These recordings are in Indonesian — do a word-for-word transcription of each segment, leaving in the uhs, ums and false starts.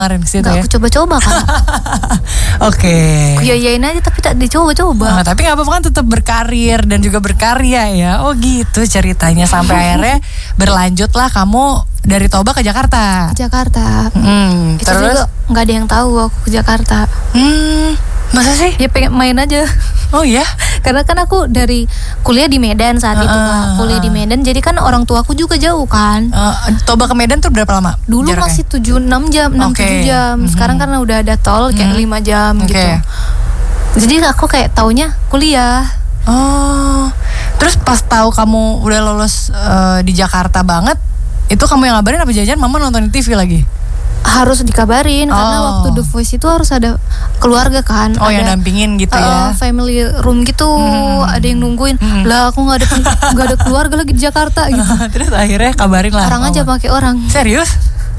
kemarin situ Nggak ya. aku coba-coba kan. Oke. Aku yayain aja tapi tak dicoba-coba. Nah, tapi nggak apa-apa kan tetap berkarir dan juga berkarya ya. Oh gitu ceritanya sampai akhirnya berlanjutlah kamu dari Toba ke Jakarta. Ke Jakarta. Hmm, Itu terus juga nggak ada yang tahu aku ke Jakarta. hmm, masa sih? Ya pengen main aja. Oh iya. Karena kan aku dari kuliah di Medan saat itu Kak. Kuliah di Medan jadi kan orang tuaku juga jauh kan. Uh, Toba ke Medan tuh berapa lama? Dulu jaraknya? masih tujuh enam jam, enam Oke. tujuh jam. Sekarang Mhm. karena udah ada tol kayak Mhm. lima jam Oke. gitu. Jadi aku kayak taunya kuliah. Oh, terus pas tahu kamu udah lolos uh, di Jakarta banget, itu kamu yang ngabarin apa jajan mama nonton di T V lagi? Harus dikabarin karena Oh. waktu The Voice itu harus ada keluarga kan. Oh, ada, yang dampingin gitu uh, ya. family room gitu, Hmm. ada yang nungguin. Hmm. Lah aku nggak ada nggak ada keluarga lagi di Jakarta gitu. Terus akhirnya kabarin lah. Orang aja mama. pakai orang. Serius?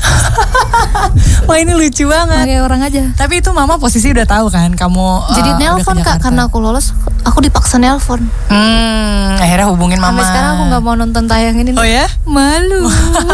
Wah ini lucu banget. Pakai orang aja. Tapi itu mama posisi udah tahu kan kamu. Jadi uh, nelpon udah ke Kak Jakarta. karena aku lolos, aku dipaksa nelpon. Hmm, akhirnya hubungin mama. Sampai sekarang aku nggak mau nonton tayang ini. Oh ya? Malu.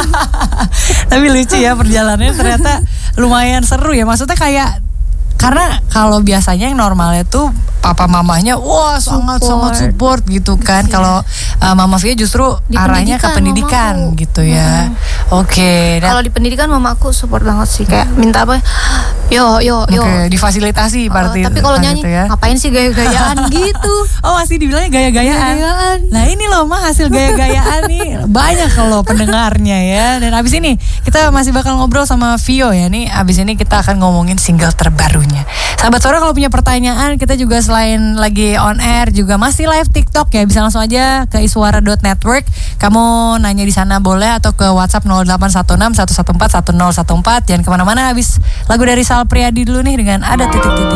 Tapi lucu ya perjalanannya ternyata lumayan seru ya. Maksudnya kayak karena kalau biasanya yang normalnya tuh papa mamanya wah sangat sangat support gitu kan. Iya. Kalau uh, Mama Via justru Di arahnya ke pendidikan, pendidikan mamaku. gitu ya. Hmm. Oke. dan- Kalau di pendidikan mamaku support banget sih kayak minta apa? Yo yo yo. Oke, difasilitasi Uh, berarti. tapi kalau nyanyi gitu ya. ngapain sih gaya-gayaan gitu? Oh masih dibilangnya gaya-gayaan. Gaya-gayaan. Nah ini loh mah hasil gaya-gayaan nih banyak kalau pendengarnya ya. Dan abis ini kita masih bakal ngobrol sama Vio ya nih. Abis ini kita akan ngomongin single terbarunya. Sahabat Suara kalau punya pertanyaan kita juga selain lagi on air juga masih live TikTok ya. Bisa langsung aja ke iswara dot network. Kamu nanya di sana boleh atau ke WhatsApp nol delapan satu enam satu satu empat satu nol satu empat. Jangan kemana-mana habis lagu dari Sal Priadi dulu nih dengan ada titik-titik.